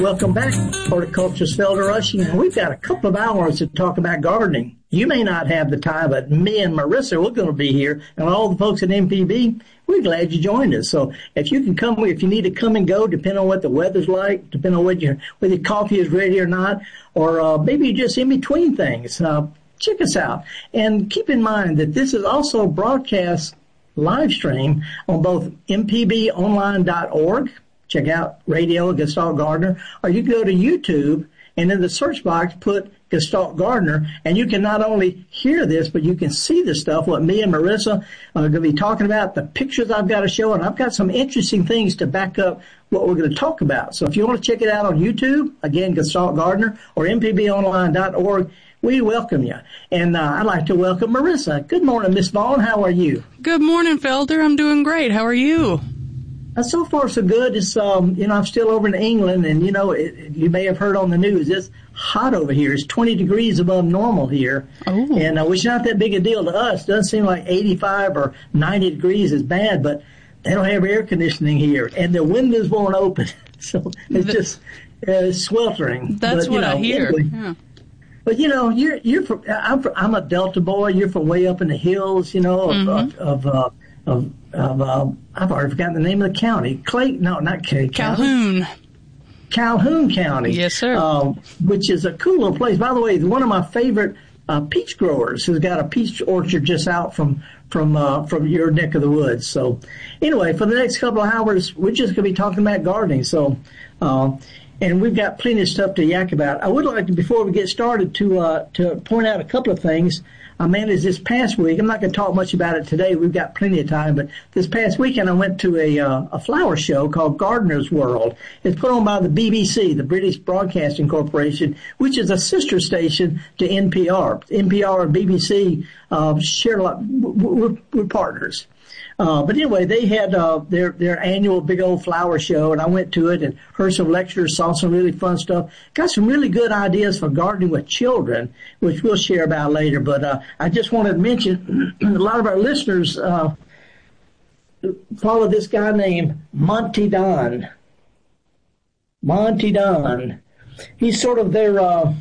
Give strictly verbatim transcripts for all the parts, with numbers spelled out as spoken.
Welcome back, Horticulturist Felder Rushing, and we've got a couple of hours to talk about gardening. You may not have the time, but me and Marissa, we're going to be here, and all the folks at M P B, we're glad you joined us. So if you can come, if you need to come and go, depending on what the weather's like, depending on whether your, whether your coffee is ready or not, or uh, maybe you're just in between things, uh, check us out. And keep in mind that this is also broadcast live stream on both m p b online dot org. Check out Radio Gestalt Gardener, or you can go to YouTube and in the search box put Gestalt Gardener, and you can not only hear this, but you can see the stuff, what me and Marissa are going to be talking about, the pictures I've got to show, and I've got some interesting things to back up what we're going to talk about. So if you want to check it out on YouTube, again, Gestalt Gardener, or m p b online dot org, we welcome you. And uh, I'd like to welcome Marissa. Good morning, Miss Vaughn. How are you? Good morning, Felder. I'm doing great. How are you? Uh, so far, so good. It's, um, you know, I'm still over in England, and, you know, it, you may have heard on the news, it's hot over here. It's twenty degrees above normal here. Oh. And uh, which is not that big a deal to us. Doesn't seem like eighty-five or ninety degrees is bad, but they don't have air conditioning here, and the windows won't open. So it's the, just uh, sweltering. That's but, what you know, I hear. Anyway, yeah. But, you know, you're, you're from, I'm, from, I'm a Delta boy. You're from way up in the hills, you know, of, mm-hmm. of, of, uh, of, of uh, I've already forgotten the name of the county. Clay, no, not Clay. Calhoun. Calhoun County. Yes, sir. Uh, which is a cool little place. By the way, one of my favorite uh, peach growers has got a peach orchard just out from from uh, from your neck of the woods. So, anyway, for the next couple of hours, we're just going to be talking about gardening. So, uh, and we've got plenty of stuff to yak about. I would like to, before we get started, to uh, to point out a couple of things. I managed this past week. I'm not going to talk much about it today. We've got plenty of time. But this past weekend, I went to a uh, a flower show called Gardener's World. It's put on by the B B C, the British Broadcasting Corporation, which is a sister station to N P R. N P R and B B C uh, share a lot. We're, we're partners. Uh, but anyway, they had uh, their their annual big old flower show, and I went to it and heard some lectures, saw some really fun stuff, got some really good ideas for gardening with children, which we'll share about later. But uh, I just wanted to mention a lot of our listeners uh, follow this guy named Monty Don. Monty Don. He's sort of their... Uh,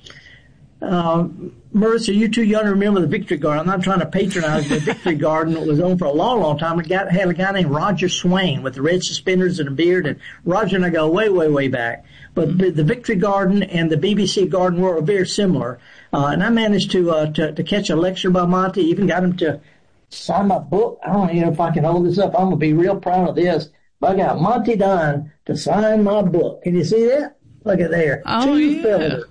uh, Marissa, you're too young to remember the Victory Garden. I'm not trying to patronize the Victory Garden. It was on for a long, long time. It got, had a guy named Roger Swain with the red suspenders and a beard, and Roger and I go way, way, way back. But the Victory Garden and the B B C Garden World are very similar. Uh, and I managed to, uh, to, to catch a lecture by Monty, even got him to sign my book. I don't even know if I can hold this up. I'm going to be real proud of this. But I got Monty Don to sign my book. Can you see that? Look at there. Oh, Two yeah. Felder.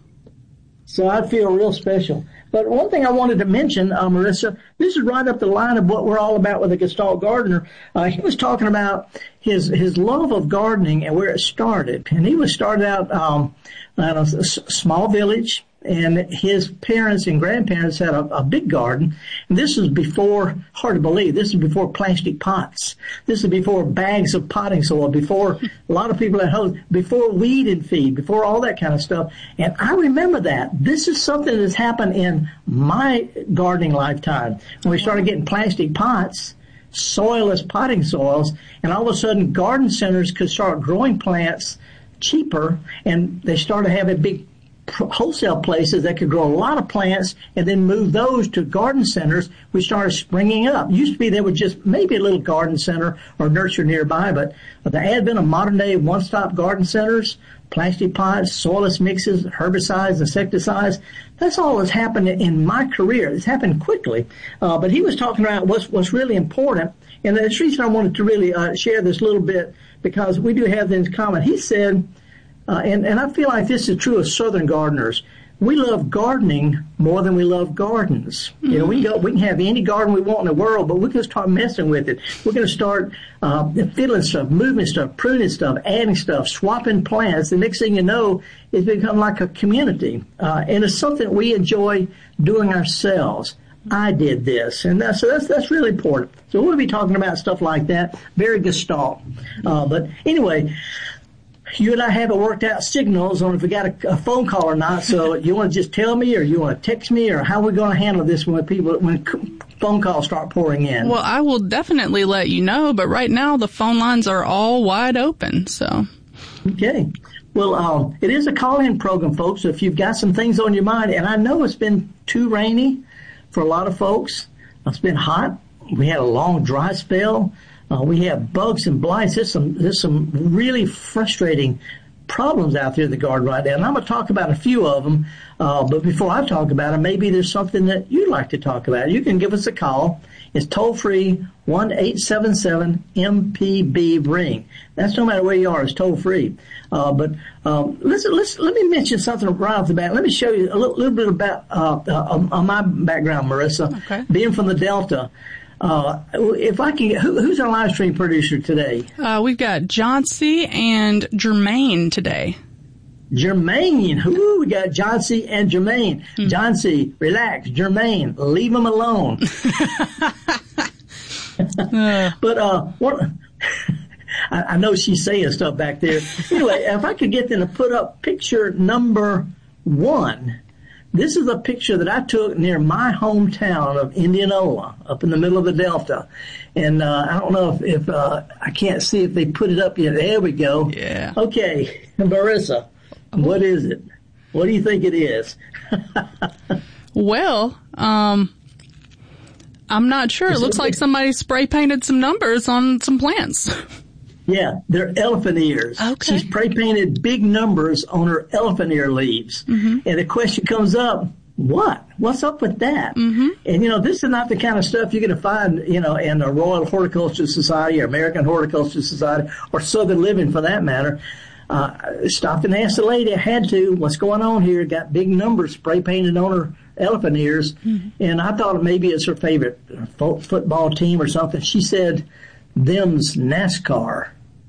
So I feel real special. But one thing I wanted to mention, uh, Marissa, this is right up the line of what we're all about with the Gestalt Gardener. Uh, he was talking about his his love of gardening and where it started. And he was started out um, in a small village, and his parents and grandparents had a, a big garden. And this is before, hard to believe, this is before plastic pots. This is before bags of potting soil, before a lot of people at home, before weed and feed, before all that kind of stuff. And I remember that. This is something that's happened in my gardening lifetime. When we started getting plastic pots, soilless potting soils, and all of a sudden garden centers could start growing plants cheaper, and they started having big wholesale places that could grow a lot of plants and then move those to garden centers, which started springing up. Used to be there was just maybe a little garden center or nursery nearby, but the advent of modern day one-stop garden centers, plastic pots, soilless mixes, herbicides, insecticides, that's all that's happened in my career. It's happened quickly. Uh, but he was talking about what's, what's really important, and the reason I wanted to really uh, share this little bit, because we do have this in common. He said, Uh, and, and I feel like this is true of Southern gardeners. We love gardening more than we love gardens. Mm-hmm. You know, we go, we can have any garden we want in the world, but we're going to start messing with it. We're going to start uh, fiddling stuff, moving stuff, pruning stuff, adding stuff, swapping plants. The next thing you know, it's become like a community. Uh, and it's something we enjoy doing ourselves. I did this, and that's, so that's that's really important. So we'll be talking about stuff like that. Very Gestalt. Uh, but anyway. You and I haven't worked out signals on if we got a, a phone call or not. So you want to just tell me, or you want to text me, or how are we going to handle this when people when phone calls start pouring in? Well, I will definitely let you know. But right now, the phone lines are all wide open. So okay. Well, um, it is a call-in program, folks. So if you've got some things on your mind, and I know it's been too rainy for a lot of folks. It's been hot. We had a long dry spell. Uh, we have bugs and blights. There's some, there's some really frustrating problems out there in the garden right now. And I'm going to talk about a few of them. Uh, but before I talk about them, maybe there's something that you'd like to talk about. You can give us a call. It's toll-free, one eight seven seven M P B ring. That's no matter where you are. It's toll-free. Uh, but um, let's, let's, let me mention something right off the bat. Let me show you a little, little bit about uh, uh, on my background, Marissa. Okay. Being from the Delta. Uh, if I can, who, who's our live stream producer today? Uh, we've got Johnsy and Jermaine today. Jermaine, who we got Johnsy and Jermaine. Hmm. Johnsy, relax. Jermaine, leave him alone. uh. But uh, what? I, I know she's saying stuff back there. Anyway, if I could get them to put up picture number one. This is a picture that I took near my hometown of Indianola, up in the middle of the Delta. And uh, I don't know if, if uh, I can't see if they put it up yet. There we go. Yeah. Okay, Marissa, what is it? What do you think it is? Well, um, I'm not sure. It looks like somebody spray painted some numbers on some plants. Yeah, they're elephant ears. Okay. She spray painted big numbers on her elephant ear leaves. Mm-hmm. And the question comes up, what? What's up with that? Mm-hmm. And, you know, this is not the kind of stuff you're going to find, you know, in the Royal Horticultural Society or American Horticultural Society or Southern Living for that matter. Uh, stopped and asked the lady, I had to, what's going on here? Got big numbers spray painted on her elephant ears. Mm-hmm. And I thought maybe it's her favorite fo- football team or something. She said, them's NASCAR.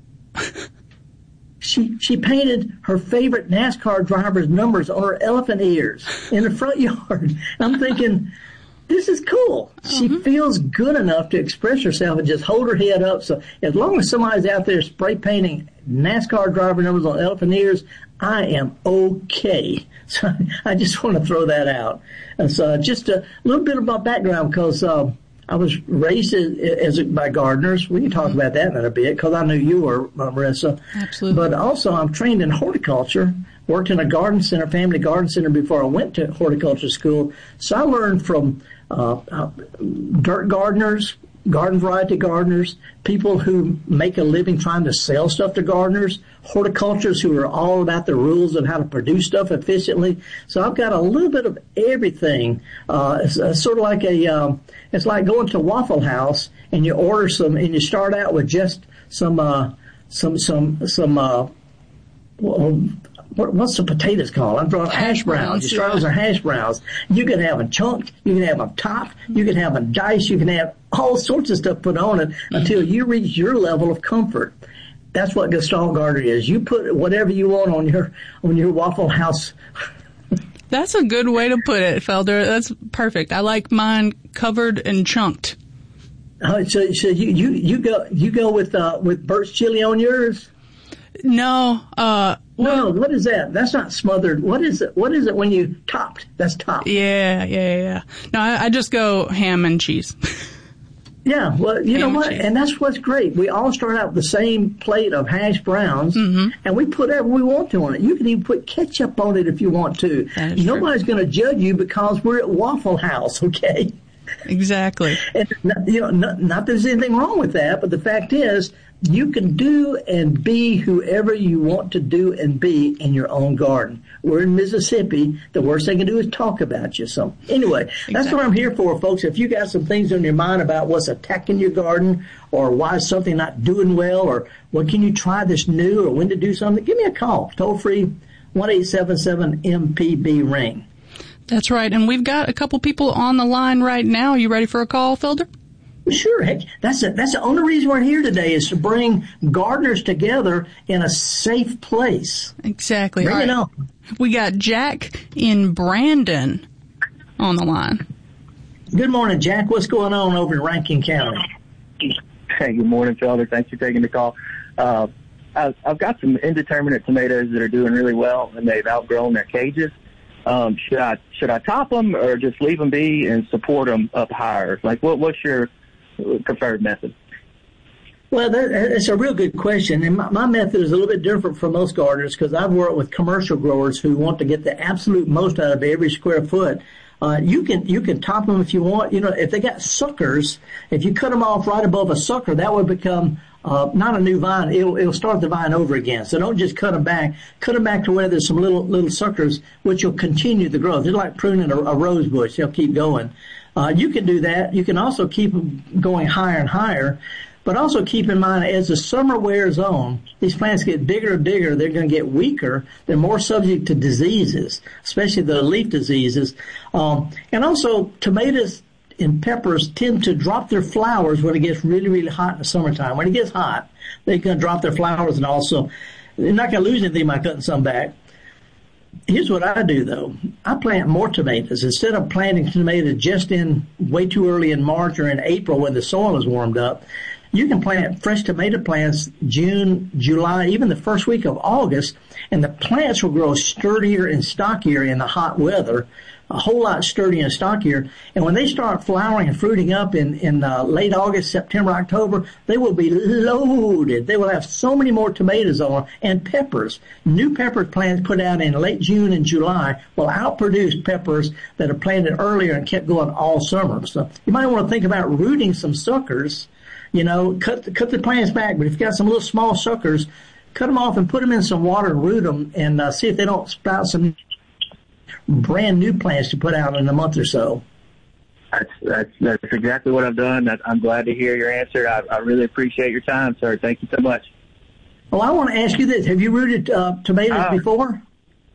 She she painted her favorite NASCAR driver's numbers on her elephant ears in the front yard. I'm thinking, this is cool. She mm-hmm. feels good enough to express herself and just hold her head up. So as long as somebody's out there spray painting NASCAR driver numbers on elephant ears, I am okay. So I just want to throw that out. And so just a little bit about background because uh, I was raised as, as by gardeners. We can talk mm-hmm. about that in a bit because I knew you were, Marissa. Absolutely. But also I'm trained in horticulture, worked in a garden center, family garden center before I went to horticulture school. So I learned from uh, uh, dirt gardeners, garden variety gardeners, people who make a living trying to sell stuff to gardeners, horticulturists who are all about the rules of how to produce stuff efficiently. So I've got a little bit of everything. Uh, it's, it's sort of like a, um, it's like going to Waffle House and you order some, and you start out with just some, uh, some, some, some, uh, well, what, what's the potatoes called? I'm throwing hash browns. You start with some hash browns. You can have them chunked. You can have them topped. You can have them diced. You can have all sorts of stuff put on it until you reach your level of comfort. That's what Gestalt gardening is. You put whatever you want on your on your Waffle House. That's a good way to put it, Felder. That's perfect. I like mine covered and chunked. Uh, so, so you, you you go you go with uh, with Burt's chili on yours? No. Uh, well, no, what is that? That's not smothered. What is it? What is it when you topped? That's topped. Yeah, yeah, yeah. No, I, I just go ham and cheese. Yeah, well, you ham know what? And, and that's what's great. We all start out with the same plate of hash browns, mm-hmm. and we put whatever we want to on it. You can even put ketchup on it if you want to. Nobody's going to judge you because we're at Waffle House, okay? Exactly. And, you know, not, not that there's anything wrong with that, but the fact is, you can do and be whoever you want to do and be in your own garden. We're in Mississippi. The worst they can do is talk about you. So anyway, exactly. That's what I'm here for, folks. If you got some things on your mind about what's attacking your garden or why is something not doing well or what can you try this new or when to do something, give me a call. Toll free, one eight seven seven M P B ring. That's right. And we've got a couple people on the line right now. You ready for a call, Felder? Sure. Heck, that's it. That's the only reason we're here today is to bring gardeners together in a safe place. Exactly. Bring All it right. on. We got Jack in Brandon on the line. Good morning, Jack. What's going on over in Rankin County? Hey, good morning, Felder. Thanks for taking the call. Uh, I've, I've got some indeterminate tomatoes that are doing really well, and they've outgrown their cages. Um, should I should I top them or just leave them be and support them up higher? Like, what what's your preferred method? Well, that, that's a real good question. And my, my method is a little bit different from most gardeners because I've worked with commercial growers who want to get the absolute most out of every square foot. Uh, you can, you can top them if you want. You know, if they got suckers, if you cut them off right above a sucker, that would become, uh, not a new vine. It'll, it'll start the vine over again. So don't just cut them back. Cut them back to where there's some little, little suckers, which will continue the growth. It's like pruning a, a rose bush. They'll keep going. Uh, you can do that. You can also keep them going higher and higher. But also keep in mind, as the summer wears on, these plants get bigger and bigger. They're going to get weaker. They're more subject to diseases, especially the leaf diseases. Um, and also, tomatoes and peppers tend to drop their flowers when it gets really, really hot in the summertime. When it gets hot, they're going to drop their flowers, and also they're not going to lose anything by cutting some back. Here's what I do, though. I plant more tomatoes. Instead of planting tomatoes just in way too early in March or in April when the soil is warmed up, you can plant fresh tomato plants June, July, even the first week of August, and the plants will grow sturdier and stockier in the hot weather, a whole lot sturdier and stockier. And when they start flowering and fruiting up in, in uh, late August, September, October, they will be loaded. They will have so many more tomatoes on them, and peppers. New pepper plants put out in late June and July will outproduce peppers that are planted earlier and kept going all summer. So you might want to think about rooting some suckers. You know, cut cut the plants back, but if you've got some little small suckers, cut them off and put them in some water and root them and uh, see if they don't sprout some brand new plants to put out in a month or so. That's that's that's exactly what I've done. That, I'm glad to hear your answer. I, I really appreciate your time, sir. Thank you so much. Well, I want to ask you this: have you rooted uh, tomatoes uh, before?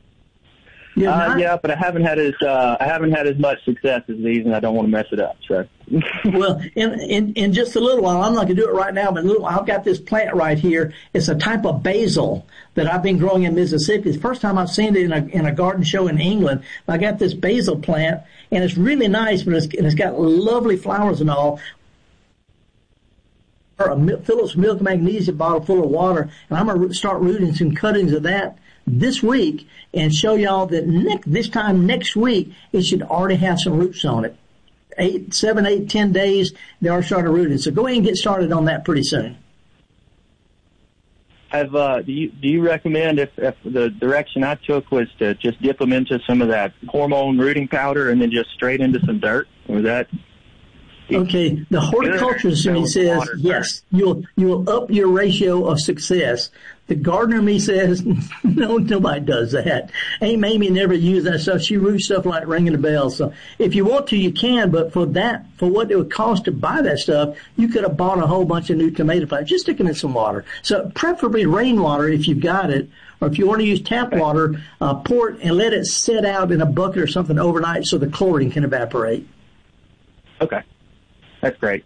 Uh, yeah, but I haven't had as uh, I haven't had as much success as these, and I don't want to mess it up. So, well, in, in in just a little while, I'm not going to do it right now, but a little, I've got this plant right here. It's a type of basil that I've been growing in Mississippi. It's the first time I've seen it in a in a garden show in England. I got this basil plant, and it's really nice, but it's, and it's got lovely flowers and all. A Phillips Milk Magnesia bottle full of water, and I'm going to start rooting some cuttings of that this week and show y'all that next, this time next week, it should already have some roots on it. Eight, seven, eight, ten days, they are started rooting. So go ahead and get started on that pretty soon. Have, uh, do you, do you recommend if, if the direction I took was to just dip them into some of that hormone rooting powder and then just straight into some dirt? Or that? Okay, the horticulturist in me says, yes, you'll, you'll up your ratio of success. The gardener in me says, no, nobody does that. Aunt Mamie never used that stuff. She roots stuff like ringing a bell. So if you want to, you can, but for that, for what it would cost to buy that stuff, you could have bought a whole bunch of new tomato plants. Just stick them in some water. So preferably rainwater if you've got it. Or if you want to use tap water, uh, pour it and let it sit out in a bucket or something overnight so the chlorine can evaporate. Okay. That's great.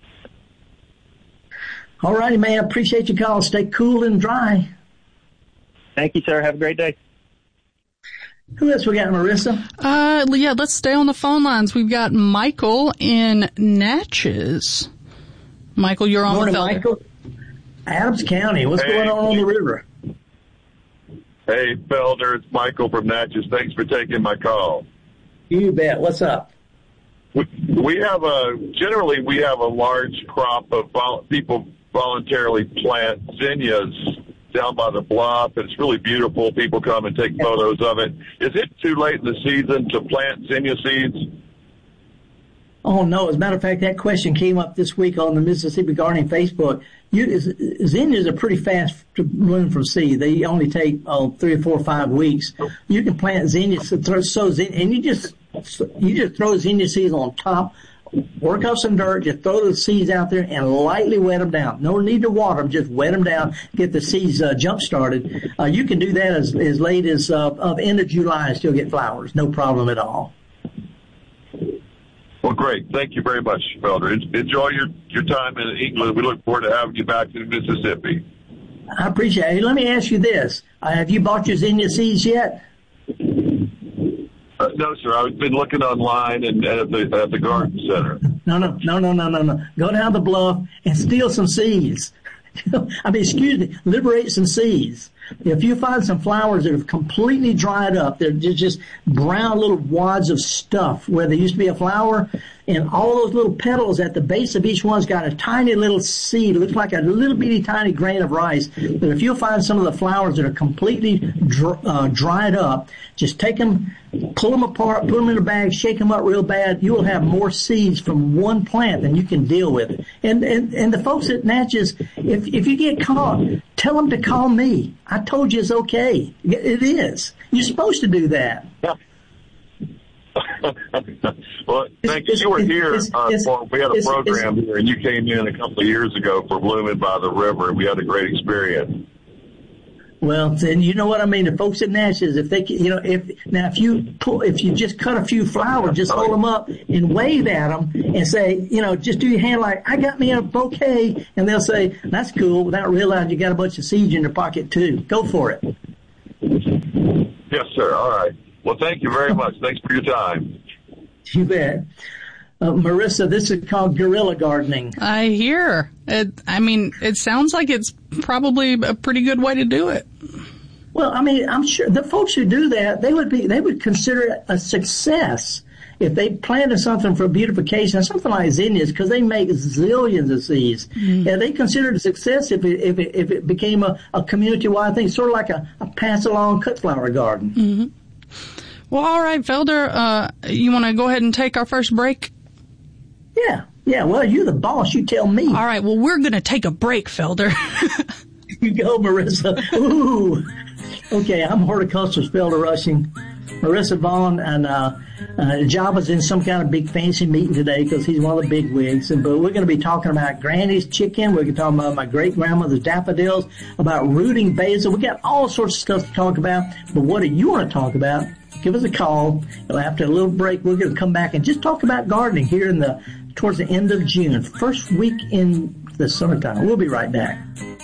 All righty, man. I appreciate your call. Stay cool and dry. Thank you, sir. Have a great day. Who else we got, Marissa? Uh, yeah, let's stay on the phone lines. We've got Michael in Natchez. Michael, you're on Morning, the phone. Michael. Adams County. What's hey. going on on the river? Hey, Felder. It's Michael from Natchez. Thanks for taking my call. You bet. What's up? We, we have a, generally we have a large crop of vol- people voluntarily plant zinnias down by the bluff. It's really beautiful. People come and take photos of it. Is it too late in the season to plant zinnia seeds? Oh, no. As a matter of fact, that question came up this week on the Mississippi Gardening Facebook. You, zinnias are pretty fast to bloom from seed. They only take oh, three or four or five weeks. You can plant zinnias, throw, sow zinnias, and you just you just throw zinnia seeds on top, work up some dirt, just throw the seeds out there and lightly wet them down. No need to water them, just wet them down, get the seeds uh, jump started. Uh, you can do that as, as late as uh, of end of July and still get flowers. No problem at all. Well, great. Thank you very much, Felder. Enjoy your, your time in England. We look forward to having you back in Mississippi. I appreciate it. Let me ask you this. Uh, have you bought your zinnia seeds yet? Uh, no, sir. I've been looking online and, and at the at the garden center. No, no, no, no, no, no, no. Go down the bluff and steal some seeds. I mean, excuse me, liberate some seeds. If you find some flowers that have completely dried up, they're just brown little wads of stuff where there used to be a flower, and all those little petals at the base of each one's got a tiny little seed. It looks like a little bitty tiny grain of rice. But if you'll find some of the flowers that are completely dr- uh, dried up, just take them, pull them apart, put them in a bag, shake them up real bad. You will have more seeds from one plant than you can deal with. And and, and the folks at Natchez, if if you get caught, tell them to call me. I told you it's okay. It is. You're supposed to do that. Yeah. Well, thank you. You were here. It's, uh, it's, for, we had a it's, program it's, here, and you came in a couple of years ago for Blooming by the River, and we had a great experience. Well, then you know what I mean. The folks at Natchez, if they, you know, if now if you pull, if you just cut a few flowers, just hold them up and wave at them and say, you know, just do your hand like, I got me a bouquet, and they'll say, that's cool, without realizing you got a bunch of seeds in your pocket too. Go for it. Yes, sir. All right. Well, thank you very much. Thanks for your time. You bet. Uh, Marissa, this is called guerrilla gardening. I hear. It, I mean, it sounds like it's probably a pretty good way to do it. Well, I mean, I'm sure the folks who do that, they would be, they would consider it a success if they planted something for beautification, something like zinnias, because they make zillions of seeds. Mm-hmm. Yeah, they consider it a success if it, if it, if it became a, a community-wide thing, sort of like a, a pass-along cut flower garden. Mm-hmm. Well, all right, Felder, uh, you want to go ahead and take our first break? Yeah, yeah. Well, you're the boss. You tell me. All right. Well, we're going to take a break, Felder. You go, Marissa. Ooh. Okay, I'm horticulturist Felder Rushing. Marissa Vaughn, and uh, uh, Java's in some kind of big fancy meeting today because he's one of the big wigs. And but we're going to be talking about Granny's chicken. We're going to talk about my great grandmother's daffodils, about rooting basil. We got all sorts of stuff to talk about. But what do you want to talk about? Give us a call. After a little break, we're going to come back and just talk about gardening here in the towards the end of June, first week in the summertime. We'll be right back.